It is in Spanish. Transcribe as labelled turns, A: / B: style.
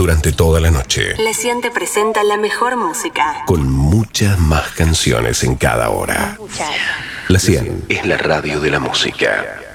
A: durante toda la noche.
B: La 100 te presenta la mejor música.
A: Con muchas más canciones en cada hora. La 100 es la radio de la música.